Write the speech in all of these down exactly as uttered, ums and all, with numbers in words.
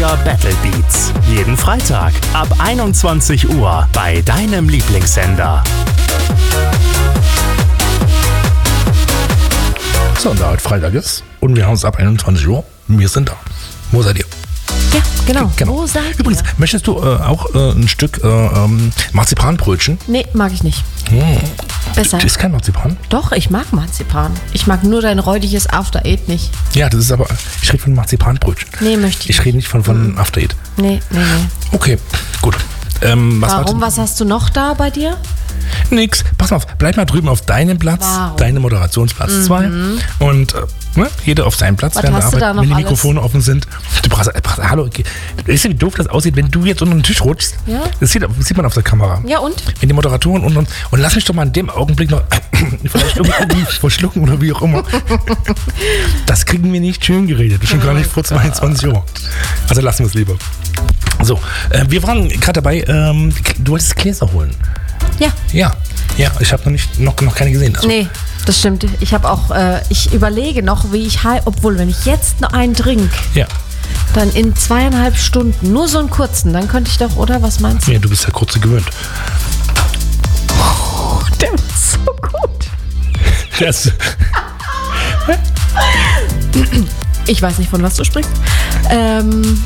Mega Battle Beats. Jeden Freitag ab einundzwanzig Uhr bei deinem Lieblingssender. So, und da heute Freitag ist und wir haben uns ab einundzwanzig Uhr. Wir sind da. Wo seid ihr? Ja, genau. genau. Wo seid Übrigens, ihr? möchtest du äh, auch äh, ein Stück äh, ähm, Marzipanbrötchen? Nee, mag ich nicht. Hm. Besser. Ist kein Marzipan? Doch, ich mag Marzipan. Ich mag nur dein räudiges After Eight nicht. Ja, das ist aber, ich rede von Marzipanbrötchen. Nee, möchte ich Ich rede nicht von, von mhm. After Eight. Nee, nee, nee. Okay, gut. Ähm, was Warum? war Was hast du noch da bei dir? Nix. Pass mal auf, bleib mal drüben auf deinem Platz, Warum? deinem Moderationsplatz zwei Mhm. und äh, ne, jeder auf seinem Platz, Was während der hast du da Arbeit, noch wenn die alles? Mikrofone offen sind. Du brauchst, äh, brauchst hallo, okay. Weißt du, wie doof das aussieht, wenn du jetzt unter den Tisch rutschst? Ja. Das sieht, das sieht man auf der Kamera. Ja, und? Wenn die Moderatoren und, und, und lass mich doch mal in dem Augenblick noch vielleicht irgendwie verschlucken oder wie auch immer. Das kriegen wir nicht schön geredet, schon gar nicht vor zweiundzwanzig Uhr. Also lassen wir es lieber. So, äh, wir waren gerade dabei, ähm, du wolltest Gläser holen. Ja. Ja, ja, ich habe noch nicht noch, noch keine gesehen. Also, Nee, das stimmt. Ich habe auch, äh, ich überlege noch, wie ich, hei- obwohl, wenn ich jetzt noch einen trinke, ja. dann in zweieinhalb Stunden, nur so einen kurzen, dann könnte ich doch, oder? Was meinst du? ja, du bist ja kurze gewöhnt. Oh, der ist so gut. Das, Ich weiß nicht, von was du sprichst. Ähm,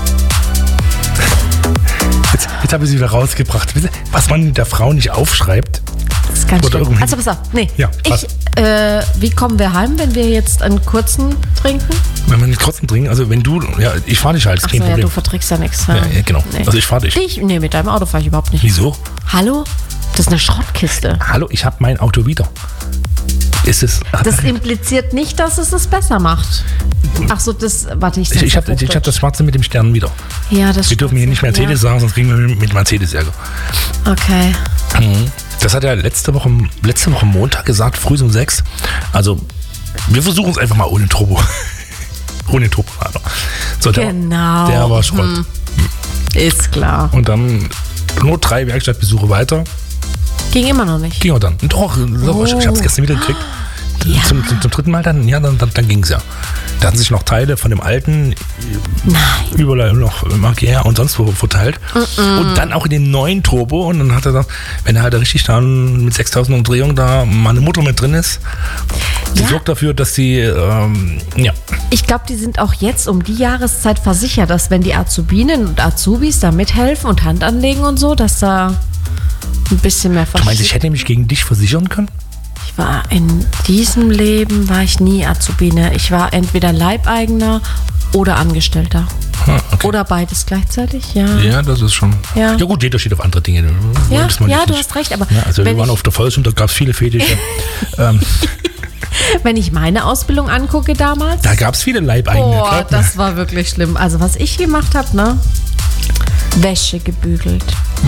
jetzt jetzt habe ich sie wieder rausgebracht. Was man der Frau nicht aufschreibt. das ist ganz Oder schlimm. irgendwie- Also pass auf, nee. Ja, was? ich, äh, wie kommen wir heim, wenn wir jetzt einen kurzen trinken? Wenn man nicht trotzdem trinken, also wenn du, ja, ich fahre dich halt, ist Achso, kein ja, Problem. du verträgst ja nichts. Ja, ja, genau. Also ich fahr dich. dich. Nee, mit deinem Auto fahre ich überhaupt nicht. Wieso? Hallo? Das ist eine Schrottkiste. Hallo, ich habe mein Auto wieder. Ist es. Das impliziert nicht, dass es es besser macht. Ach so, das, warte, ich ich ich habe ich hab das Schwarze mit dem Stern wieder. Ja, das Wir dürfen hier nicht Mercedes sagen, sonst kriegen wir mit Mercedes Ärger. Ja. Okay. Das hat er letzte Woche, letzte Woche Montag gesagt, früh um sechs. Also, wir versuchen es einfach mal ohne Turbo. ohne Turbo. So, der, Genau. Der war Schrott. Hm. Ist klar. Und dann nur drei Werkstattbesuche weiter. Ging immer noch nicht. Ging er dann. Doch, Oh. ich habe es gestern wieder gekriegt. Ja. Zum, zum, zum dritten Mal dann, ja, dann, dann, dann ging es ja. Da hatten sich noch Teile von dem alten Nein. überall noch Markier und sonst wo verteilt. Mm-mm. Und dann auch in den neuen Turbo. Und dann hat er dann, wenn er halt richtig dann mit sechstausend Umdrehungen da mal eine Mutter mit drin ist, die Ja. sorgt dafür, dass die, ähm, ja. Ich glaube, die sind auch jetzt um die Jahreszeit versichert, dass wenn die Azubinen und Azubis da mithelfen und Hand anlegen und so, dass da ein bisschen mehr Du meinst, ich hätte mich gegen dich versichern können? Ich war in diesem Leben war ich nie Azubine. Ich war entweder Leibeigener oder Angestellter. Ah, okay. Oder beides gleichzeitig, ja. Ja, das ist schon. Ja. Ja, gut, jeder steht auf andere Dinge. Ja, Das man ja, jetzt du nicht- hast recht, aber Ja, also wir wenn, waren ich, auf der Volksschule, da gab es viele Fetische. ähm, wenn ich meine Ausbildung angucke damals, da gab es viele Leibeigene. boah, glaub mir. das war wirklich schlimm. Also was ich gemacht habe, ne? Wäsche gebügelt.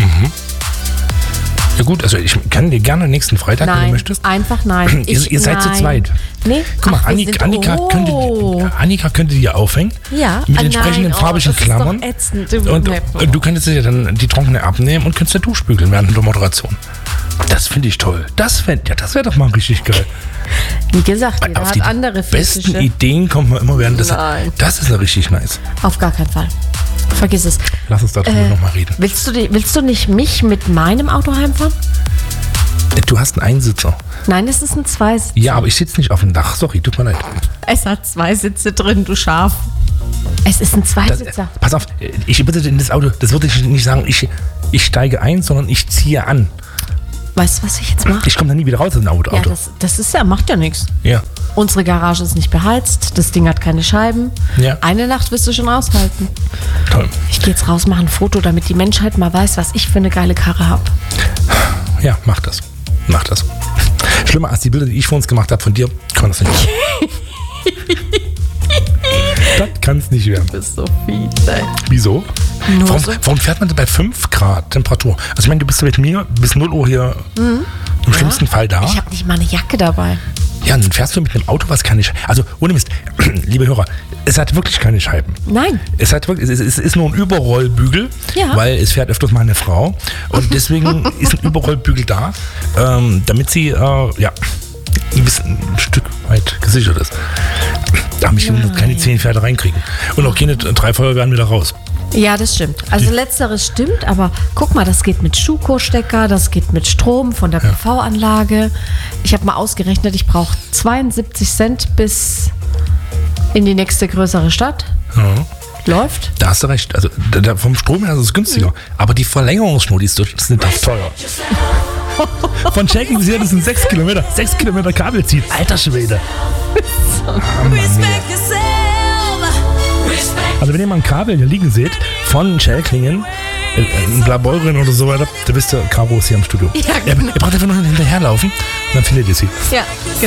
Ja gut, also ich kann dir gerne nächsten Freitag, wenn du Nein, möchtest. einfach nein. Ihr, Ich, ihr seid zu nein. zweit. Nee, Guck mal, ach, wir Annika, sind- Annika, oh. könnte, Annika könnte die ja aufhängen. Ja, Mit ah, entsprechenden nein, farbigen oh, das Klammern. Ist doch ätzend. Du- Und, nee. und du könntest dir dann die trockene abnehmen und könntest dir durchbügeln während der Moderation. Das finde ich toll. Das wäre ja, das wär doch mal richtig geil. Wie gesagt, jeder Auf hat die andere besten Fetische. Ideen kommt man immer während des. Nein. Das ist ja richtig nice. Auf gar keinen Fall. Vergiss es. Lass uns darüber Äh, nochmal reden. Willst du, die- willst du nicht mich mit meinem Auto heimfahren? Du hast einen Einsitzer. Nein, es ist ein Zweisitzer. Ja, aber ich sitze nicht auf dem Dach. Sorry, tut mir leid. Es hat zwei Sitze drin, du Schaf. Es ist ein Das, Zweisitzer. pass auf, ich bitte in das Auto. Das würde ich nicht sagen, ich, ich steige ein, sondern ich ziehe an. Weißt du, was ich jetzt mache? Ich komme da nie wieder raus in ein Auto. Ja, das, das ist ja, macht ja nichts. ja. Unsere Garage ist nicht beheizt, das Ding hat keine Scheiben. Ja. Eine Nacht wirst du schon aushalten. Toll. Ich gehe jetzt raus, mache ein Foto, damit die Menschheit mal weiß, was ich für eine geile Karre habe. Ja, mach das. Mach das. Schlimmer als die Bilder, die ich vor uns gemacht habe von dir, kann das nicht werden. Das kann es nicht werden. Du bist so fies, ey. Wieso? Nur Warum, so. warum fährt man denn bei fünf Grad Temperatur? Also ich meine, du bist mit mir bis null Uhr hier im schlimmsten Fall da. Ich habe nicht mal eine Jacke dabei. Ja, und dann fährst du mit einem Auto, was keine Scheiben. Also ohne Mist, liebe Hörer, es hat wirklich keine Scheiben. Nein. Es, hat wirklich, es, ist, es ist nur ein Überrollbügel, Ja. weil es fährt öfters mal eine Frau. Und deswegen ist ein Überrollbügel da, ähm, damit sie äh, ja, ein bisschen ein Stück weit gesichert ist. Da ich noch keine zehn Pferde reinkriegen. Und auch keine drei Feuerwehren wieder raus. Ja, das stimmt. Also letzteres stimmt, aber guck mal, das geht mit Schuko-Stecker, das geht mit Strom von der P V-Anlage. Ich habe mal ausgerechnet, ich brauche zweiundsiebzig Cent bis in die nächste größere Stadt. Ja. Läuft. Da hast du recht. Also da, da vom Strom her ist es günstiger. Mhm. Aber die Verlängerungsschnur, die ist, das ist nicht teuer. Von Tschechien bis hier, das sind sechs Kilometer. Sechs Kilometer Kabel ziehen. Alter Schwede. Oh, also wenn ihr mal ein Kabel hier liegen seht, von Schellklingen, in Blaubeuren oder so weiter, da bist du Karos hier im Studio. Ja, genau. Ihr, ihr braucht einfach nur hinterherlaufen und dann findet ihr sie. Ja, genau.